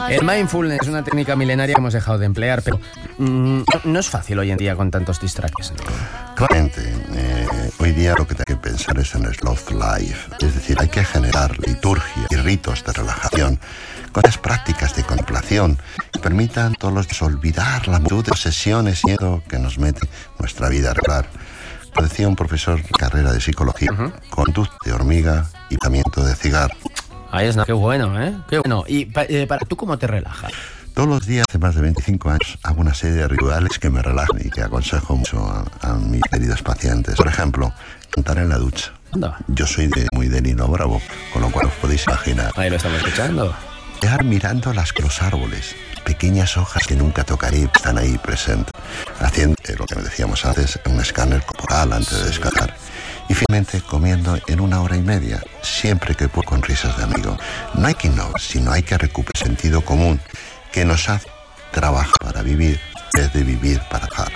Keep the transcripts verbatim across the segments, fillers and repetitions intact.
El mindfulness es una técnica milenaria que hemos dejado de emplear, pero mmm, no es fácil hoy en día con tantos distractores, ¿no? Claramente, eh, hoy día lo que hay que pensar es en el sloth life, es decir, hay que generar liturgia y ritos de relajación con las prácticas de contemplación que permitan a todos los días olvidar la multitud de obsesiones y miedo que nos mete nuestra vida regular. Lo decía un profesor de carrera de psicología, uh-huh. conducta de hormiga y tratamiento de cigarro. Ahí es, no, qué bueno, ¿eh? Qué bueno. ¿Y pa, eh, para tú cómo te relajas? Todos los días, hace más de veinticinco años, hago una serie de rituales que me relajan y que aconsejo mucho a, a mis queridos pacientes. Por ejemplo, cantar en la ducha. Anda. Yo soy de, muy de Nino Bravo, con lo cual os podéis imaginar. Ahí lo estamos escuchando. Dejar mirando las, los árboles, pequeñas hojas que nunca tocaré, están ahí presentes. Haciendo eh, lo que decíamos antes, un escáner corporal antes de descansar. Y finalmente comiendo en una hora y media, siempre que puedo, con risas de amigo. No hay que innovar, sino hay que recuperar sentido común que nos hace trabajar para vivir, en vez de vivir para dejar.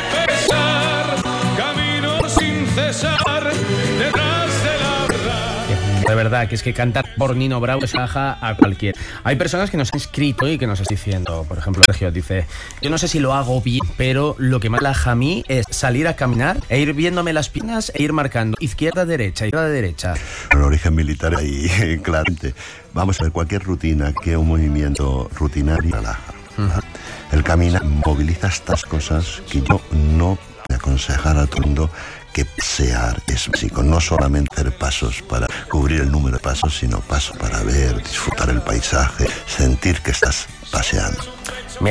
Camino sin cesar detrás de la verdad. De verdad, que es que cantar por Nino Bravo es baja a cualquiera. Hay personas que nos han escrito y que nos están diciendo, por ejemplo, Sergio dice, yo no sé si lo hago bien, pero lo que más relaja a mí es salir a caminar e ir viéndome las piernas e ir marcando izquierda, derecha, izquierda, derecha. El origen militar ahí, claramente. Vamos a ver, cualquier rutina que un movimiento rutinario relaja. Uh-huh. El caminar moviliza estas cosas que yo no me aconsejar a todo el mundo que pasear es básico, no solamente hacer pasos para cubrir el número de pasos, sino pasos para ver, disfrutar el paisaje, sentir que estás paseando.